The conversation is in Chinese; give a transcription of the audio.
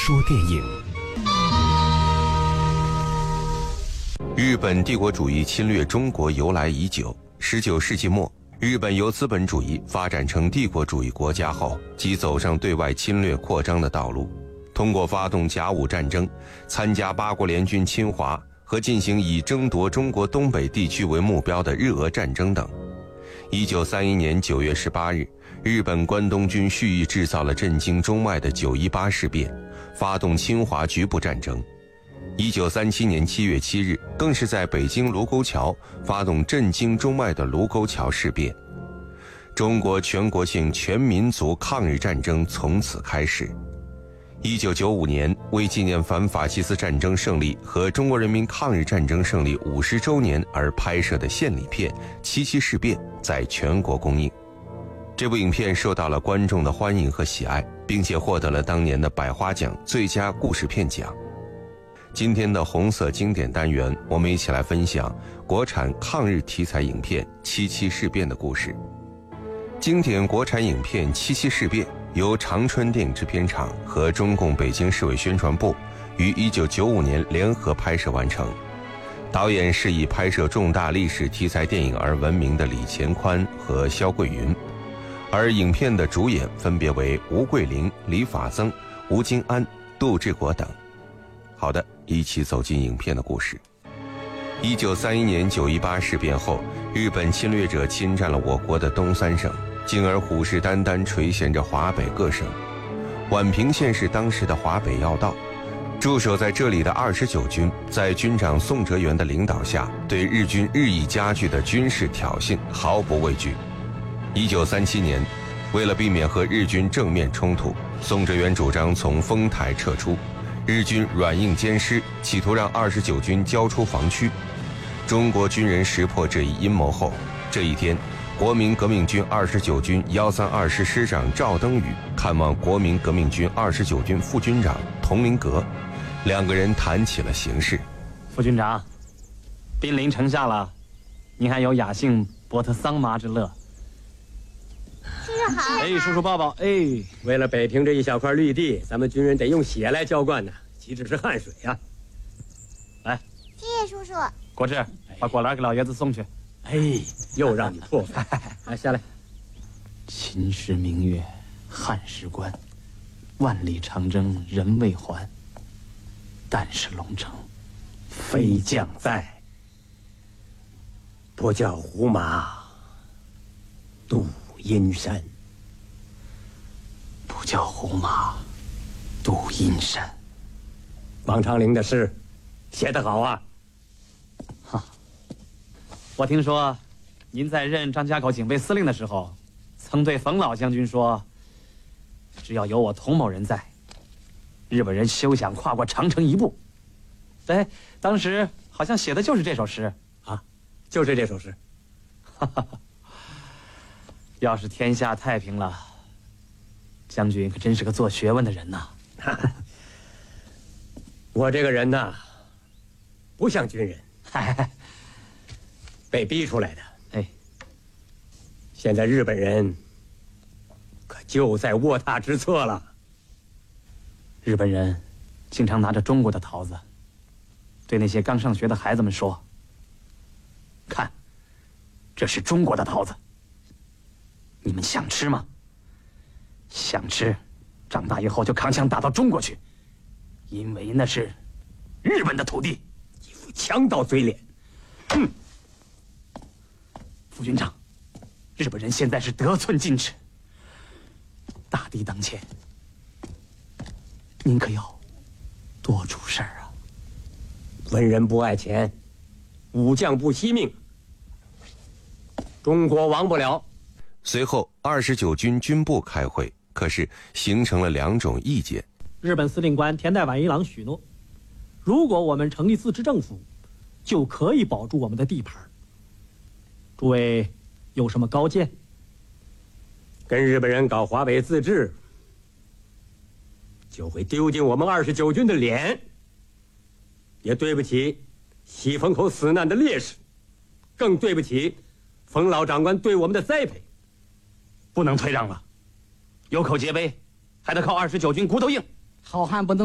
说电影。 日本帝国主义侵略中国由来已久。19世纪末，日本由资本主义发展成帝国主义国家后，即走上对外侵略扩张的道路，通过发动甲午战争、参加八国联军侵华和进行以争夺中国东北地区为目标的日俄战争等。1931年9月18日，日本关东军蓄意制造了震惊中外的9·18事变，发动侵华局部战争。1937年7月7日，更是在北京卢沟桥发动震惊中外的卢沟桥事变。中国全国性全民族抗日战争从此开始。1995年，为纪念反法西斯战争胜利和中国人民抗日战争胜利50周年而拍摄的献礼片《七七事变》在全国公映。这部影片受到了观众的欢迎和喜爱，并且获得了当年的百花奖最佳故事片奖。今天的红色经典单元，我们一起来分享国产抗日题材影片《七七事变》的故事。经典国产影片《七七事变》由长春电影制片厂和中共北京市委宣传部于1995年联合拍摄完成。导演是以拍摄重大历史题材电影而闻名的李乾宽和肖桂云，而影片的主演分别为吴桂玲、李法增、吴京安、杜志国等。好的，一起走进影片的故事。1931年9·18事变后，日本侵略者侵占了我国的东三省，进而虎视眈眈垂涎着华北各省。宛平县是当时的华北要道，驻守在这里的29军在军长宋哲元的领导下，对日军日益加剧的军事挑衅毫不畏惧。1937年，为了避免和日军正面冲突，宋哲元主张从丰台撤出，日军软硬兼施，企图让29军交出防区。中国军人识破这一阴谋后，这一天，国民革命军29军132师师长赵登禹看望国民革命军29军副军长佟麟阁，两个人谈起了形势。 副军长，兵临城下了，您还有雅兴博特桑麻之乐。 叔叔好。 哎，叔叔抱抱。哎， 为了北平这一小块绿地，咱们军人得用血来浇灌呢，岂止是汗水呀！ 来， 谢谢叔叔。 国志，把果篮给老爷子送去。 哎，又让你破费。来，下来。 秦时明月汉时关，万里长征人未还。但是龙城飞将在， 不教胡马度阴山。 不教胡马度阴山。 王长龄的诗写得好啊！ 哈，我听说您在任张家口警备司令的时候，曾对冯老将军说，只要有我佟某人在，日本人休想跨过长城一步。哎，当时好像写的就是这首诗啊，就是这首诗。 哈哈，要是天下太平了，将军可真是个做学问的人呐。 我这个人呐，不像军人，被逼出来的。 哎， 现在日本人可就在卧榻之侧了。 日本人经常拿着中国的桃子，对那些刚上学的孩子们说：“看，这是中国的桃子，你们想吃吗？想吃，长大以后就扛枪打到中国去，因为那是日本的土地。” 一副强盗嘴脸。 副军长，日本人现在是得寸进尺，大敌当前，您可要多出事儿啊！ 文人不爱钱，武将不惜命，中国亡不了。 随后29军军部开会，可是形成了两种意见。 日本司令官田代晚一郎许诺，如果我们成立自治政府，就可以保住我们的地盘。诸位有什么高见？ 跟日本人搞华北自治，就会丢尽我们29军的脸，也对不起西风口死难的烈士，更对不起冯老长官对我们的栽培。 不能退让了，有口皆碑，还得靠29军骨头硬。 好汉不能